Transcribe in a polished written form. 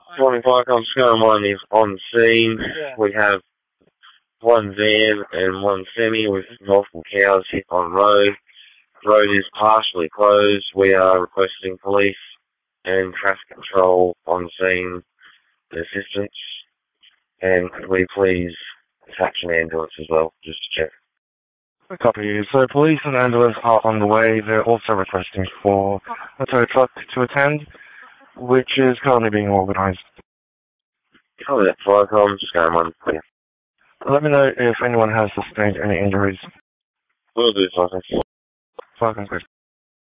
Morning, Viacom. Scan 1 is on scene. We have one van and one semi with multiple cows hit on road. Road is partially closed. We are requesting police and traffic control on scene assistance. And could we please attach an ambulance as well, just to check? Copy. So police and ambulance are on the way. They're also requesting for a tow truck to attend, which is currently being organised. Copy that, Viacom. Scan 1, clear. Let me know if anyone has sustained any injuries. Will do, Viacom. Viacom,